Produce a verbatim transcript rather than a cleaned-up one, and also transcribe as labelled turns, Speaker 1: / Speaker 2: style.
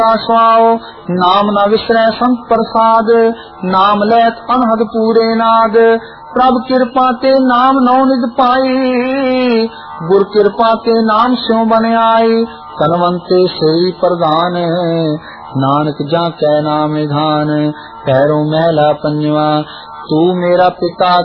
Speaker 1: सुआओ नाम न विसरै संत प्रसाद, नाम लैत अनहद पूरे नाद। प्रभ कृपा ते नाम नौ निज पाई, गुर कृपा ते नाम स्यों बन आई। कनवंते श्री प्रधान, नानक जा कै नाम निधान। पैरों महला पंजवा, तू मेरा पिता